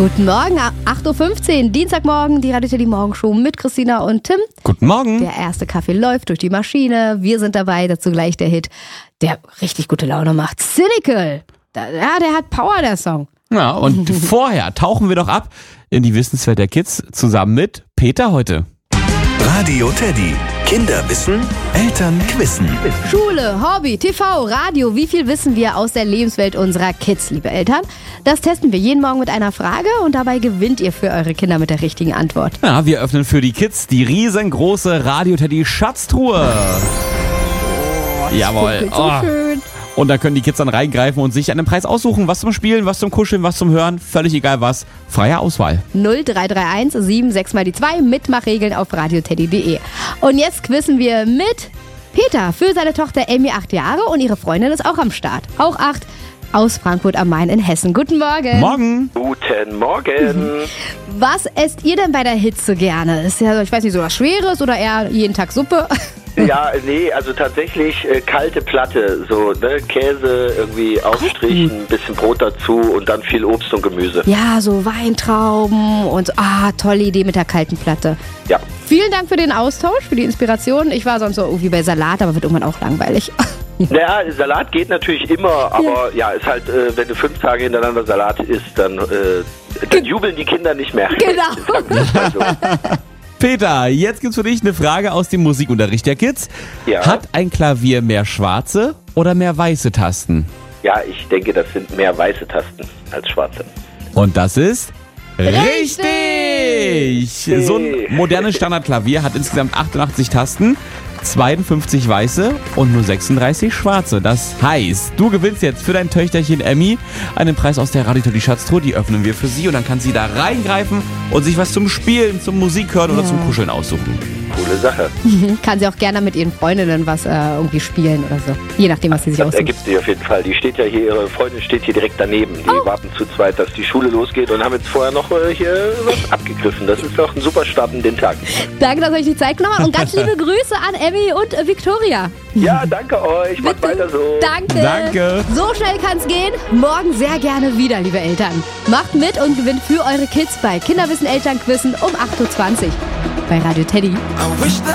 Guten Morgen, 8.15 Uhr, Dienstagmorgen, die Radio Teddy Morgenshow mit Christina und Tim. Guten Morgen. Der erste Kaffee läuft durch die Maschine. Wir sind dabei, dazu gleich der Hit, der richtig gute Laune macht. Cynical. Der hat Power, der Song. Ja, und vorher tauchen wir doch ab in die Wissenswelt der Kids zusammen mit Peter heute. Radio Teddy. Kinder wissen, Eltern quizzen. Schule, Hobby, TV, Radio, wie viel wissen wir aus der Lebenswelt unserer Kids, liebe Eltern? Das testen wir jeden Morgen mit einer Frage und dabei gewinnt ihr für eure Kinder mit der richtigen Antwort. Ja, wir öffnen für die Kids die riesengroße Radio Teddy Schatztruhe. Jawohl. So schön. Und da können die Kids dann reingreifen und sich einen Preis aussuchen, was zum Spielen, was zum Kuscheln, was zum Hören, völlig egal was, freie Auswahl. 0331 76 mal die 2, Mitmachregeln auf radioteddy.de. Und jetzt quizzen wir mit Peter für seine Tochter Emmy, 8 Jahre, und ihre Freundin ist auch am Start. Auch 8, aus Frankfurt am Main in Hessen. Guten Morgen. Morgen. Guten Morgen. Was esst ihr denn bei der Hitze gerne? Ist ja, ich weiß nicht, so was Schweres oder eher jeden Tag Suppe? Ja, nee, also tatsächlich kalte Platte, so Käse irgendwie aufstrichen, bisschen Brot dazu und dann viel Obst und Gemüse. Ja, so Weintrauben und so. Tolle Idee mit der kalten Platte. Ja. Vielen Dank für den Austausch, für die Inspiration. Ich war sonst so irgendwie bei Salat, aber wird irgendwann auch langweilig. Naja, Salat geht natürlich immer, aber ja, ist halt, wenn du 5 Tage hintereinander Salat isst, dann jubeln die Kinder nicht mehr. Genau. Peter, jetzt gibt's für dich eine Frage aus dem Musikunterricht der Kids. Ja. Hat ein Klavier mehr schwarze oder mehr weiße Tasten? Ja, ich denke, das sind mehr weiße Tasten als schwarze. Und das ist richtig! So ein modernes Standardklavier hat insgesamt 88 Tasten, 52 weiße und nur 36 schwarze. Das heißt, du gewinnst jetzt für dein Töchterchen Emmy einen Preis aus der Radio Teddy Schatztruhe. Die öffnen wir für sie und dann kann sie da reingreifen und sich was zum Spielen, zum Musik hören oder zum Kuscheln aussuchen. Coole Sache. Kann sie auch gerne mit ihren Freundinnen was irgendwie spielen oder so. Je nachdem, was sie sich Das aussucht. ergibt sich auf jeden Fall. Die steht ja hier, ihre Freundin steht hier direkt daneben. Die warten zu zweit, dass die Schule losgeht und haben jetzt vorher noch hier was abgegriffen. Das ist doch ein super Start in den Tag. Danke, dass ihr euch die Zeit genommen habt und ganz liebe Grüße an Emmy und Victoria. Ja, danke euch. Macht weiter so. Danke. Danke. So schnell kann's gehen. Morgen sehr gerne wieder, liebe Eltern. Macht mit und gewinnt für eure Kids bei Kinderwissen Elternquizzen um 8.20 Uhr bei Radio Teddy.